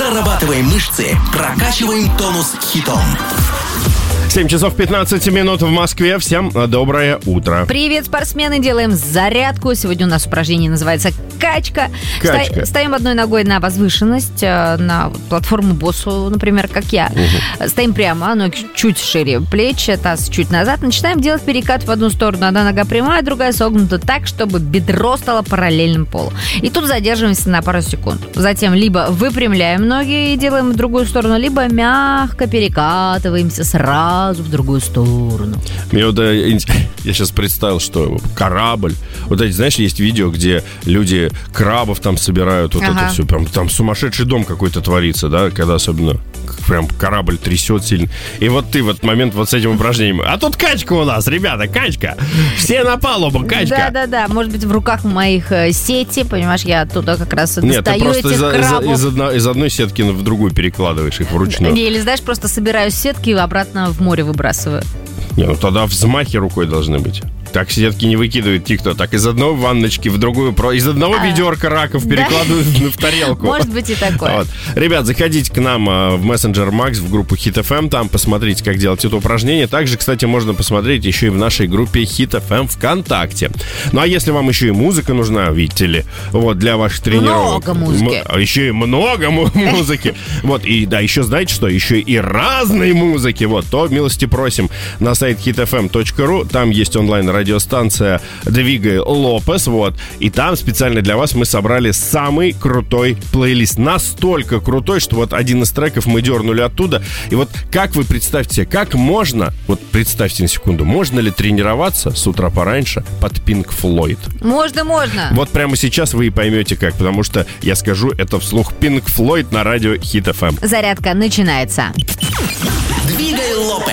Прорабатываем мышцы, прокачиваем тонус хитом. 7 часов 15 минут в Москве. Всем доброе утро. Привет, спортсмены. Делаем зарядку. Сегодня у нас упражнение называется качка. Стоим одной ногой на возвышенность, на платформу боссу, например, как я. Стоим прямо, ноги чуть шире плечи, таз чуть назад. Начинаем делать перекат в одну сторону. Одна нога прямая, другая согнута так, чтобы бедро стало параллельным полу. И тут задерживаемся на пару секунд. Затем либо выпрямляем ноги и делаем в другую сторону, либо мягко перекатываемся сразу в другую сторону. Я сейчас представил, что корабль. Вот эти, знаешь, есть видео, где люди крабов там собирают, вот это все. Прям там сумасшедший дом какой-то творится, да, когда особенно прям корабль трясет сильно. И вот ты в этот момент вот с этим упражнением. А тут качка у нас, ребята, качка. Все на палубу, качка. Да. Может быть, в руках моих сети, понимаешь, я оттуда как раз достаю этих крабов. Нет, ты просто из одной сетки в другую перекладываешь их вручную. Не, или, знаешь, просто собираю сетки и обратно в море выбрасываю. Не, ну тогда взмахи рукой должны быть. Так сетки не выкидывает никто. Так из одной ванночки в другую, из одного ведерка раков перекладывают в тарелку. Может быть и такое. Вот. Ребят, заходите к нам в Messenger Max, в группу Hit FM, там посмотрите, как делать это упражнение. Также, кстати, можно посмотреть еще и в нашей группе Hit FM ВКонтакте. Ну а если вам еще и музыка нужна, видите ли, вот для ваших тренировок. Много музыки. Еще и много музыки. Вот, и да, еще знаете что? Еще и разной музыки. Вот, то милости просим на сайт hitfm.ru. Там есть онлайн-радиостанция «Двигай Лопес», вот, и там специально для вас мы собрали самый крутой плейлист. Настолько крутой, что вот один из треков мы дернули оттуда. И вот как вы представьте себе, как можно, вот представьте на секунду, можно ли тренироваться с утра пораньше под Pink Floyd? Можно. Вот прямо сейчас вы и поймете как, потому что я скажу это вслух. Pink Floyd на радио Hit FM. Зарядка начинается. Двигай Лопес.